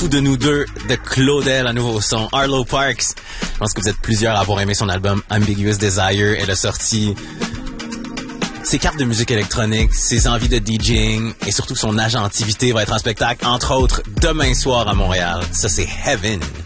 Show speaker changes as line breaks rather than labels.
fou de nous deux de Claudel, un nouveau son, Arlo Parks. Je pense que vous êtes plusieurs à avoir aimé son album Ambiguous Desire. Elle a sorti ses cartes de musique électronique, ses envies de DJing et surtout son agentivité va être en spectacle, entre autres, demain soir à Montréal. Ça, c'est Heaven.